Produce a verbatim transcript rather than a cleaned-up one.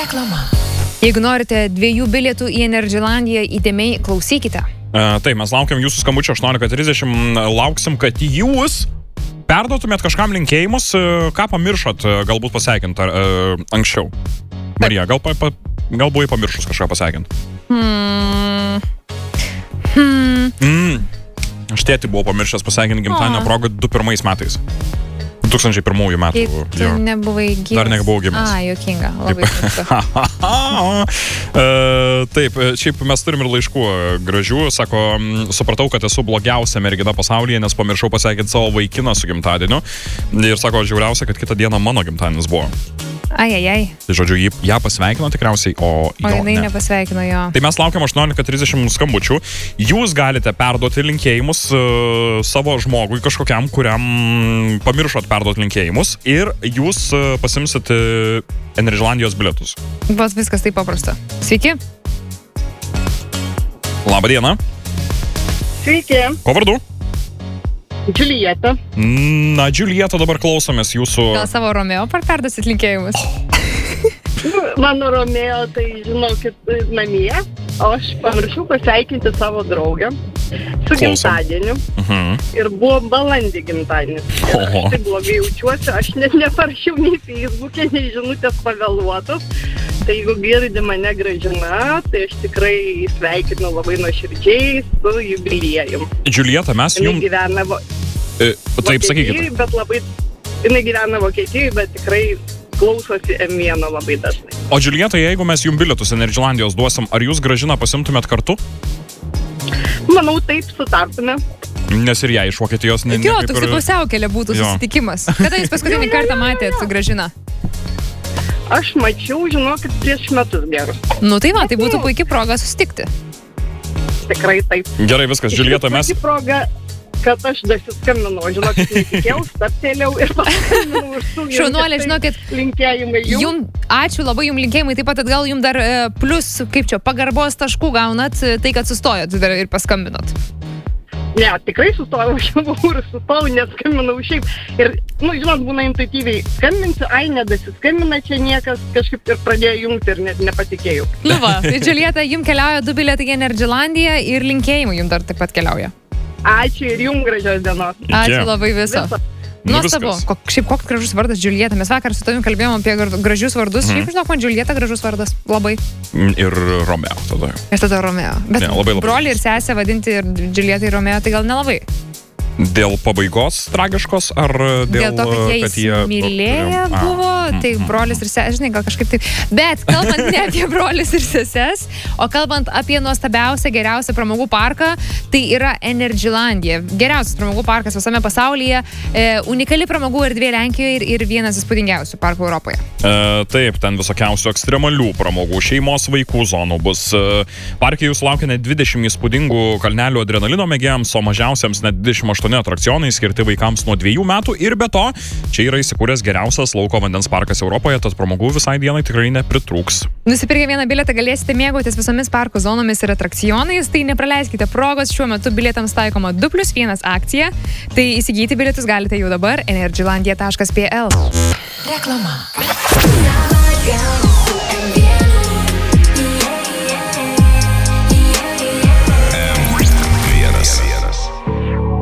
Reklama. Jeigu norite dviejų bilietų į Energylandiją, įdėmiai klausykite. Uh, taip, mes laukiam jūsų skambučio aštuoniolika trisdešimt, lauksim, kad jūs perduotumėt kažkam linkėjimus, uh, ką pamiršot, uh, galbūt pasveikinti uh, anksčiau. Marija, gal, pa, pa, gal buvai pamiršus kažką pasveikinti? Hmm. Hmm. Mm. Aš tėtį buvau pamiršęs pasveikinti gimtadienio progą du pirmais metais. du tūkstančiai pirmųjų metų. Kaip tu nebuvai gyvas? Dar nebuvau gimęs. A, juokinga. Labai uh, taip, šiaip mes turim ir laiškų gražių. Sako, supratau, kad esu blogiausia mergina pasaulyje, nes pamiršau pasveikinti savo vaikiną su gimtadieniu. Ir sako, žiauriausia, kad kitą dieną mano gimtadienis buvo. Ai, ai, ai. Tai žodžiu, jį, ją pasveikino tikriausiai, o O jinai ne. nepasveikino jo. Tai mes laukiam aštuoniolika trisdešimt skambučių. Jūs galite perduoti linkėjimus uh, savo žmogui kažkokiam, kuriam pamiršot perduoti linkėjimus. Ir jūs uh, pasimsit uh, Energylandijos bilietus. Bus viskas taip paprasta. Sveiki. Labą dieną. Sveiki. Ko vardu? Džiulieta. Na, Džiulieta, dabar klausomės jūsų... Gal savo Romeo perduosit linkėjimus? Mano Romeo, tai žinokit, namie, o aš pamiršau pasveikinti savo draugę su gimtadieniu. Uh-huh. Ir buvo balandį gimtadienis. Ir aš taip blogai jaučiuosi, aš net neparašiau nei Facebook'e, nei žinutės pavėluotos. Tai jeigu girdi mane Gražina, tai aš tikrai sveikinu labai nuoširdžiai su jubiliejum. Džiulieta, mes jums... Jinai gyvena vo... e, taip, sakykite. Bet labai... Jinai gyvena Vokietijoje, bet tikrai klausosi em vieną labai dažnai. O Džiulieta, jeigu mes jums bilietus Energylandijos duosim, ar jūs Gražiną pasimtumėt kartu? Manau, taip sutartume. Nes ir ją iš Vokietijos... Ne, jo, ne, toks ir pusiaukelė būtų jo. Susitikimas. Kada jūs paskutinį kartą matėt su Gražina? Aš mačiau, žinokit, prieš metus gerus. Nu tai va, tai būtų puikia proga susitikti. Tikrai taip. Gerai, viskas, Džiulieta, mes... Puikia proga, kad aš dasiskambinau, žinokit, netikėjau, staptelėjau ir paskambinau ir su Šaunuolė, žinokit, linkėjimai jums. Jum, ačiū labai jums linkėjimai, taip pat atgal jums dar plus, kaip čia, pagarbos taškų gaunat, tai kad sustojot ir paskambinot. Ne, tikrai sustojau, aš jau buvau ir sustojau, neskambinau šiaip. Ir, nu, žinot, būna intuityviai, skambinsiu, ai, nedasiskambina čia niekas, kažkaip ir pradėjo jungti ir net nepatikėjau. Nu va, tai Džiulieta, jums keliauja du bilietai į Energylandiją ir linkėjimai jums dar taip pat keliauja. Ačiū ir jums gražios dienos. Ačiū labai viso. viso. Nuostabu, Kok, šiaip koks gražus vardas Džiulieta. Mes vakar su tavim kalbėjom apie gražius vardus. Mm. Šiaip, žinok, man Džiulieta gražus vardas. Labai. Ir Romeo tada. Ir tada Romeo. Bet ne, labai, labai. Brolį ir sesę vadinti ir Džiulietai Romeo, tai gal nelabai. Dėl pabaigos tragiškos ar dėl, dėl to, kad jie, kad jie įsimylėję a, buvo, mm, tai mm, brolis ir sesės, žinai, gal kažkaip taip. Bet kalbant ne apie brolis ir seses, o kalbant apie nuostabiausią, geriausią pramogų parką, tai yra Energylandija. Geriausias pramogų parkas visame pasaulyje, e, unikali pramogų erdvė Lenkijoje ir, ir vienas įspūdingiausių parkų Europoje. E, taip, ten visokiausių ekstremalių pramogų, šeimos vaikų zonų bus. E, parke jūs laukia net dvidešimt įspūdingų kalnelių adrenalino mėgėjams, o mažiausiams net dvidešimt aštuoni atrakcionai skirti vaikams nuo dviejų metų ir be to, čia yra įsikūręs geriausias lauko vandens parkas Europoje, tad pramogų visai dienai tikrai nepritrūks. Nusipirkę vieną bilietą galėsite mėgautis visomis parko zonomis ir atrakcionais, tai nepraleiskite progos, šiuo metu bilietams taikoma du plius vienas akcija, tai įsigyti bilietus galite jau dabar energylandia taškas p l. Reklama.